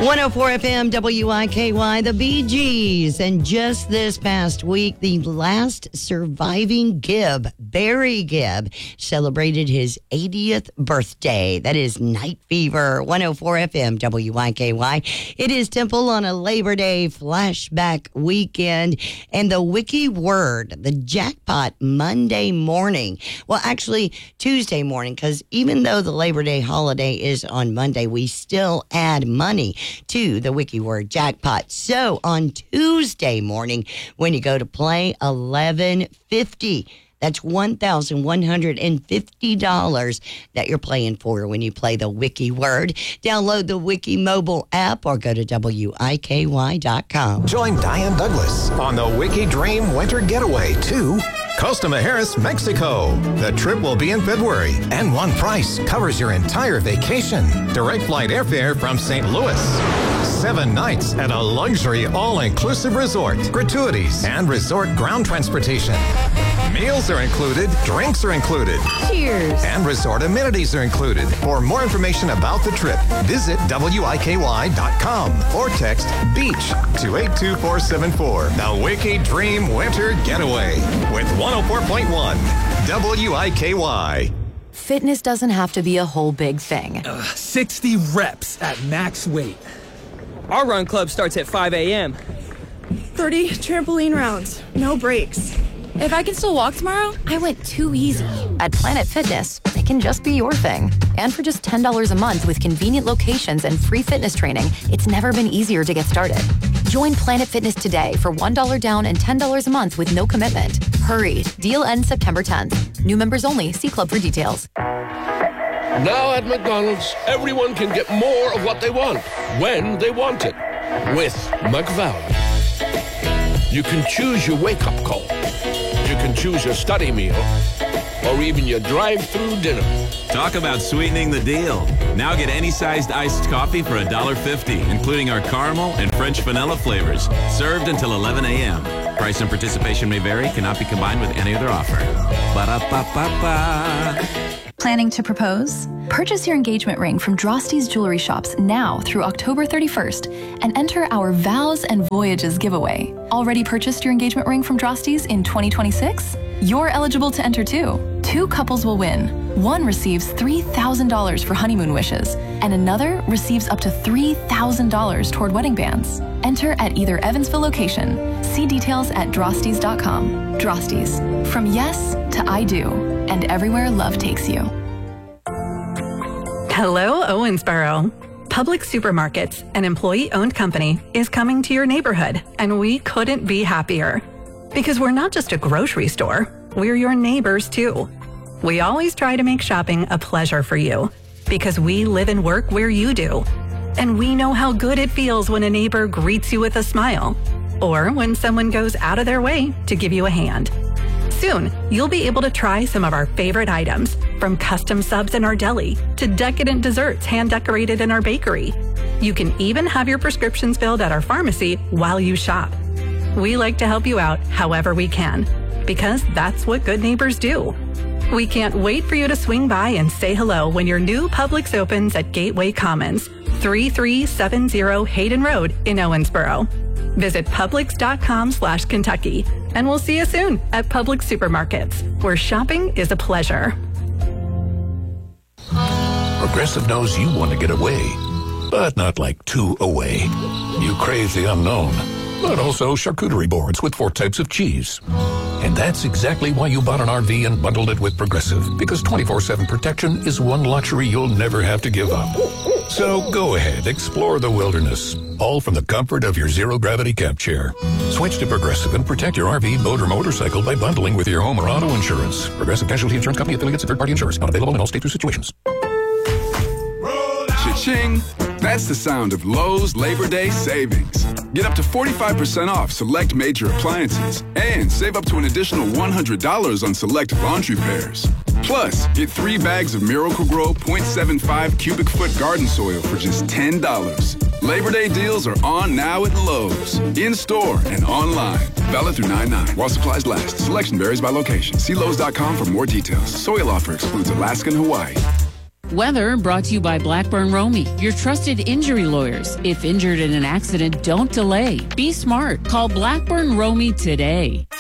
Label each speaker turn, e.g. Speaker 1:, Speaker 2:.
Speaker 1: 104 FM WIKY, the Bee Gees. And just this past week, the last surviving Gibb, Barry Gibb, celebrated his 80th birthday. That is Night Fever, 104 FM WIKY. It is Temple on a Labor Day flashback weekend. And the wiki word, the jackpot, Monday morning. Well, actually, Tuesday morning, because even though the Labor Day holiday is on Monday, we still add money to the wiki word jackpot. So on Tuesday morning, when you go to play, $11.50. That's $1,150 that you're playing for when you play the wiki word. Download the Wiki mobile app or go to WIKY.com.
Speaker 2: Join Diane Douglas on the Wiki Dream Winter Getaway to Costa Mujeres, Mexico. The trip will be in February, and one price covers your entire vacation. Direct flight airfare from St. Louis. 7 nights at a luxury all-inclusive resort. Gratuities and resort ground transportation. Meals are included, drinks are included.
Speaker 1: Cheers.
Speaker 2: And resort amenities are included. For more information about the trip, visit WIKY.com or text BEACH to 82474. The Wiki Dream Winter Getaway with 104.1 WIKY.
Speaker 3: Fitness doesn't have to be a whole big thing.
Speaker 4: 60 reps at max weight. Our run club starts at 5 a.m.
Speaker 5: 30 trampoline rounds, no breaks.
Speaker 3: If I can still walk tomorrow, I went too easy. At Planet Fitness, it can just be your thing. And for just $10 a month with convenient locations and free fitness training, it's never been easier to get started. Join Planet Fitness today for $1 down and $10 a month with no commitment. Hurry, deal ends September 10th. New members only. See club for details.
Speaker 6: Now at McDonald's, everyone can get more of what they want, when they want it, with McValue. You can choose your wake-up call. You can choose your study meal, or even your drive-through dinner.
Speaker 7: Talk about sweetening the deal. Now get any sized iced coffee for $1.50, including our caramel and French vanilla flavors, served until 11 a.m. Price and participation may vary, cannot be combined with any other offer. Ba-da-ba-ba-ba.
Speaker 8: Planning to propose? Purchase your engagement ring from Drosty's Jewelry Shops now through October 31st and enter our Vows and Voyages giveaway. Already purchased your engagement ring from Drosty's in 2026? You're eligible to enter too. 2 couples will win. One receives $3,000 for honeymoon wishes, and another receives up to $3,000 toward wedding bands. Enter at either Evansville location. See details at drostys.com. Drosty's. From yes to I do, and everywhere love takes you.
Speaker 9: Hello, Owensboro. Public Supermarkets, an employee-owned company, is coming to your neighborhood, and we couldn't be happier. Because we're not just a grocery store, we're your neighbors too. We always try to make shopping a pleasure for you, because we live and work where you do. And we know how good it feels when a neighbor greets you with a smile, or when someone goes out of their way to give you a hand. Soon, you'll be able to try some of our favorite items, from custom subs in our deli to decadent desserts hand-decorated in our bakery. You can even have your prescriptions filled at our pharmacy while you shop. We like to help you out however we can, because that's what good neighbors do. We can't wait for you to swing by and say hello when your new Publix opens at Gateway Commons, 3370 Hayden Road in Owensboro. Visit Publix.com/Kentucky, and we'll see you soon at Publix Supermarkets, where shopping is a pleasure.
Speaker 10: Progressive knows you want to get away, but not like too away. You crave the unknown, but also charcuterie boards with 4 types of cheese. And that's exactly why you bought an RV and bundled it with Progressive, because 24/7 protection is one luxury you'll never have to give up. So go ahead, explore the wilderness, all from the comfort of your zero-gravity camp chair. Switch to Progressive and protect your RV, boat, or motorcycle by bundling with your home or auto insurance. Progressive Casualty Insurance Company, affiliates, and third-party insurers. Not available in all states or situations.
Speaker 11: Cha-ching! That's the sound of Lowe's Labor Day savings. Get up to 45% off select major appliances and save up to an additional $100 on select laundry pairs. Plus, get 3 bags of Miracle-Gro 0.75 cubic foot garden soil for just $10. Labor Day deals are on now at Lowe's, in-store and online. Valid through 9/9 while supplies last. Selection varies by location. See Lowe's.com for more details. Soil offer excludes Alaska and Hawaii.
Speaker 12: Weather brought to you by Blackburn Romy, your trusted injury lawyers. If injured in an accident, don't delay. Be smart. Call Blackburn Romy today.